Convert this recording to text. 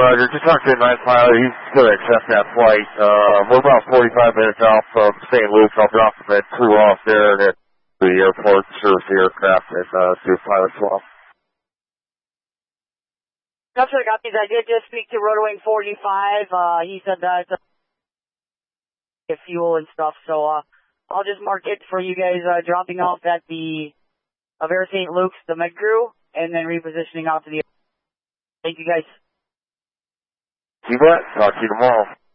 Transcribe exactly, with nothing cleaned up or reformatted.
Roger. Just talked to the night pilot. He's going to accept that flight. Uh, we're about forty-five minutes out from Saint Luke. I'll drop him at crew off there and at the airport, service the aircraft, and uh, do a pilot swap. That's what I got these. I did just speak to Rotowing forty-five. Uh, he said that it's fuel and stuff, so uh, I'll just mark it for you guys uh, dropping off at the of Air Saint Luke's, the med crew, and then repositioning out to the. Thank you guys. You bet. Talk to you tomorrow.